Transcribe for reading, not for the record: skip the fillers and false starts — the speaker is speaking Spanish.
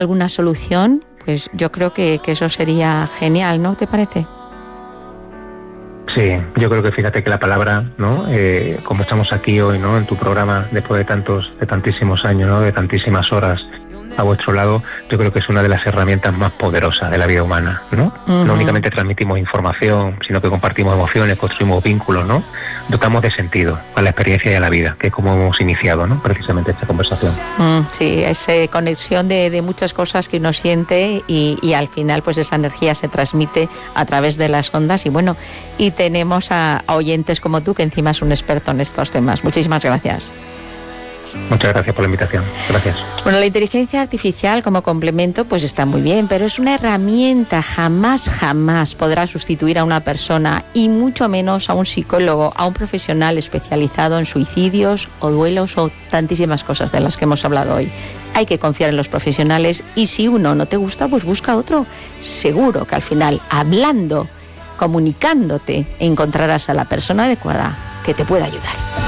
alguna solución, pues yo creo que eso sería genial, ¿no te parece? Sí, yo creo que fíjate que la palabra, ¿no? Como estamos aquí hoy, ¿no? En tu programa, después de tantísimos años, ¿no? De tantísimas horas a vuestro lado, yo creo que es una de las herramientas más poderosas de la vida humana, ¿no? Uh-huh. No únicamente transmitimos información, sino que compartimos emociones, construimos vínculos, ¿no? Dotamos de sentido a la experiencia y a la vida, que es como hemos iniciado, ¿no? Precisamente esta conversación. Sí, esa conexión de muchas cosas que uno siente y al final pues esa energía se transmite a través de las ondas y bueno, y tenemos a oyentes como tú que encima es un experto en estos temas. Muchísimas gracias. Muchas gracias por la invitación. Gracias. Bueno, la inteligencia artificial como complemento pues está muy bien, pero es una herramienta, jamás podrá sustituir a una persona y mucho menos a un psicólogo, a un profesional especializado en suicidios o duelos o tantísimas cosas de las que hemos hablado hoy. Hay que confiar en los profesionales y si uno no te gusta, pues busca otro. Seguro que al final, hablando, comunicándote, encontrarás a la persona adecuada que te pueda ayudar.